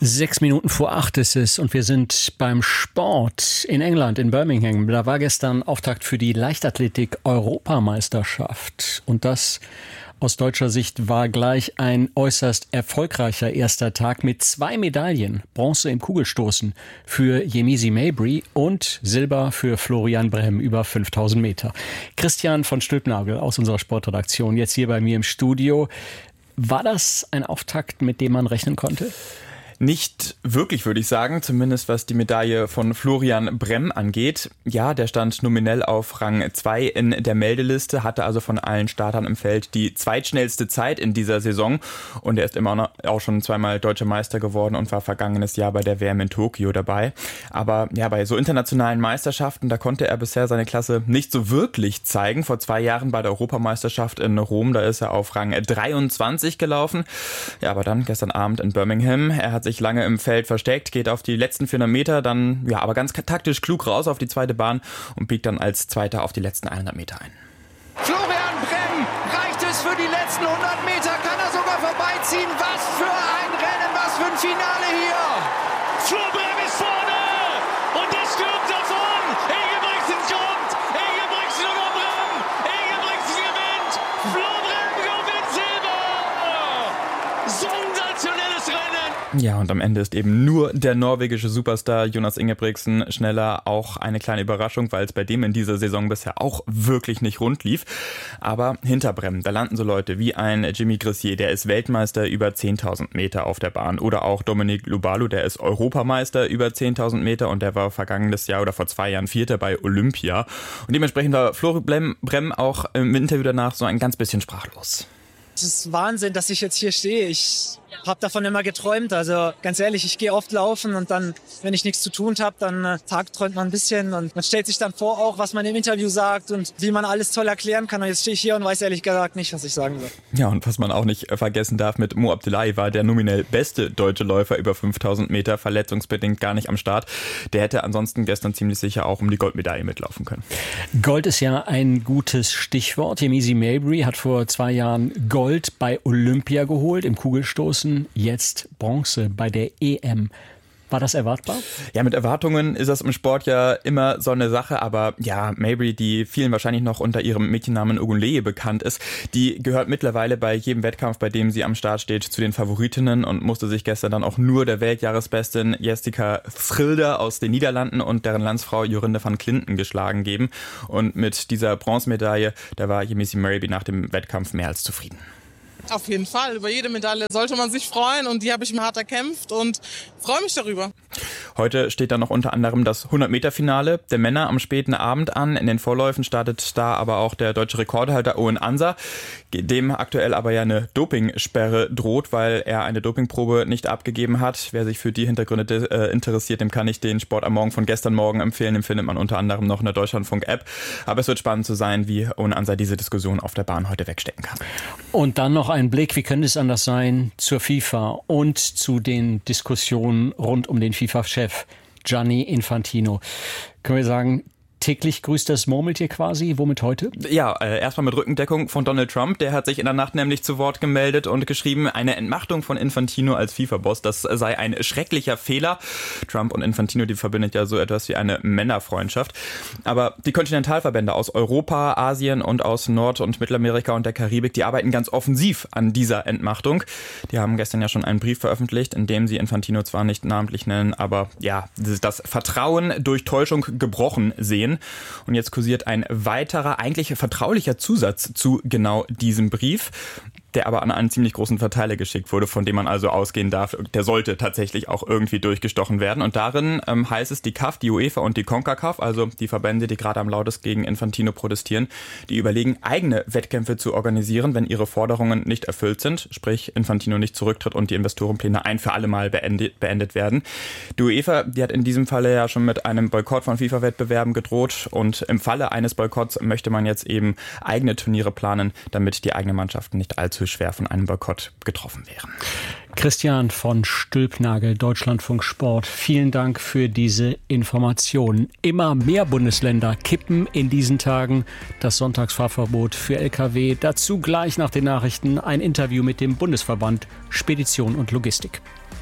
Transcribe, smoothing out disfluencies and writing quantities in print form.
7:06 ist es und wir sind beim Sport in England, in Birmingham. Da war gestern Auftakt für die Leichtathletik-Europameisterschaft. Und das aus deutscher Sicht war gleich ein äußerst erfolgreicher erster Tag mit 2 Medaillen. Bronze im Kugelstoßen für Yemisi Mabry und Silber für Florian Brem über 5000 Meter. Christian von Stülpnagel aus unserer Sportredaktion, jetzt hier bei mir im Studio. War das ein Auftakt, mit dem man rechnen konnte? Nicht wirklich, würde ich sagen, zumindest was die Medaille von Florian Brem angeht. Ja, der stand nominell auf Rang 2 in der Meldeliste, hatte also von allen Startern im Feld die zweitschnellste Zeit in dieser Saison. Und er ist immer noch auch schon zweimal Deutscher Meister geworden und war vergangenes Jahr bei der WM in Tokio dabei. Aber ja, bei so internationalen Meisterschaften, da konnte er bisher seine Klasse nicht so wirklich zeigen. Vor 2 Jahren bei der Europameisterschaft in Rom, da ist er auf Rang 23 gelaufen. Ja, aber dann gestern Abend in Birmingham, er hat sich lange im Feld versteckt, geht auf die letzten 400 Meter, dann ja, aber ganz taktisch klug raus auf die zweite Bahn und biegt dann als Zweiter auf die letzten 100 Meter ein. Florian Brem, reicht es für die letzten 100 Meter? Kann er sogar vorbeiziehen? Was für ein Rennen, was für ein Finale hier! Flo Brem ist vorne und er stürmt davon! Ingebrigtsen kommt! Ingebrigtsen über Brem! Ingebrigtsen gewinnt! Flo Brem gewinnt Silber! Sensationelles Rennen! Ja, und am Ende ist eben nur der norwegische Superstar Jonas Ingebrigtsen schneller. Auch eine kleine Überraschung, weil es bei dem in dieser Saison bisher auch wirklich nicht rund lief. Aber hinter Brem, da landen so Leute wie ein Jimmy Gressier, der ist Weltmeister über 10.000 Meter auf der Bahn. Oder auch Dominic Lobalu, der ist Europameister über 10.000 Meter und der war vergangenes Jahr oder vor 2 Jahren Vierter bei Olympia. Und dementsprechend war Florian Brem auch im Interview danach so ein ganz bisschen sprachlos. Es ist Wahnsinn, dass ich jetzt hier stehe. Ich habe davon immer geträumt. Also ganz ehrlich, ich gehe oft laufen und dann, wenn ich nichts zu tun habe, dann tagträumt man ein bisschen und man stellt sich dann vor auch, was man im Interview sagt und wie man alles toll erklären kann. Und jetzt stehe ich hier und weiß ehrlich gesagt nicht, was ich sagen soll. Ja, und was man auch nicht vergessen darf, mit Mo Abdullahi war der nominell beste deutsche Läufer über 5000 Meter, verletzungsbedingt gar nicht am Start. Der hätte ansonsten gestern ziemlich sicher auch um die Goldmedaille mitlaufen können. Gold ist ja ein gutes Stichwort. Yemisi Mabry hat vor 2 Jahren Gold bei Olympia geholt im Kugelstoßen. Jetzt Bronze bei der EM. War das erwartbar? Ja, mit Erwartungen ist das im Sport ja immer so eine Sache, aber ja, Mabry, die vielen wahrscheinlich noch unter ihrem Mädchennamen Ogunleye bekannt ist, die gehört mittlerweile bei jedem Wettkampf, bei dem sie am Start steht, zu den Favoritinnen und musste sich gestern dann auch nur der Weltjahresbestin Jessica Schilder aus den Niederlanden und deren Landsfrau Jorinde van Clinton geschlagen geben. Und mit dieser Bronzemedaille, da war Yemisi Mabry nach dem Wettkampf mehr als zufrieden. Auf jeden Fall, über jede Medaille sollte man sich freuen und die habe ich mir hart erkämpft und freue mich darüber. Heute steht dann noch unter anderem das 100-Meter-Finale der Männer am späten Abend an. In den Vorläufen startet da aber auch der deutsche Rekordhalter Owen Ansa, dem aktuell aber ja eine Dopingsperre droht, weil er eine Dopingprobe nicht abgegeben hat. Wer sich für die Hintergründe interessiert, dem kann ich den Sport am Morgen von gestern Morgen empfehlen. Den findet man unter anderem noch in der Deutschlandfunk-App. Aber es wird spannend zu sein, wie Owen Ansa diese Diskussion auf der Bahn heute wegstecken kann. Und dann noch ein Blick, wie könnte es anders sein, zur FIFA und zu den Diskussionen rund um den FIFA-Chef Gianni Infantino. Können wir sagen, täglich grüßt das Murmeltier quasi. Womit heute? Ja, erstmal mit Rückendeckung von Donald Trump. Der hat sich in der Nacht nämlich zu Wort gemeldet und geschrieben, eine Entmachtung von Infantino als FIFA-Boss, das sei ein schrecklicher Fehler. Trump und Infantino, die verbindet ja so etwas wie eine Männerfreundschaft. Aber die Kontinentalverbände aus Europa, Asien und aus Nord- und Mittelamerika und der Karibik, die arbeiten ganz offensiv an dieser Entmachtung. Die haben gestern ja schon einen Brief veröffentlicht, in dem sie Infantino zwar nicht namentlich nennen, aber ja, das Vertrauen durch Täuschung gebrochen sehen. Und jetzt kursiert ein weiterer, eigentlich vertraulicher Zusatz zu genau diesem Brief, der aber an einen ziemlich großen Verteiler geschickt wurde, von dem man also ausgehen darf, der sollte tatsächlich auch irgendwie durchgestochen werden. Und darin heißt es, die CAF, die UEFA und die CONCACAF, also die Verbände, die gerade am lautesten gegen Infantino protestieren, die überlegen, eigene Wettkämpfe zu organisieren, wenn ihre Forderungen nicht erfüllt sind, sprich Infantino nicht zurücktritt und die Investorenpläne ein für alle Mal beendet werden. Die UEFA, die hat in diesem Falle ja schon mit einem Boykott von FIFA-Wettbewerben gedroht und im Falle eines Boykotts möchte man jetzt eben eigene Turniere planen, damit die eigenen Mannschaften nicht allzu schwer von einem Boykott getroffen wären. Christian von Stülpnagel, Deutschlandfunk Sport, vielen Dank für diese Informationen. Immer mehr Bundesländer kippen in diesen Tagen das Sonntagsfahrverbot für Lkw. Dazu gleich nach den Nachrichten ein Interview mit dem Bundesverband Spedition und Logistik.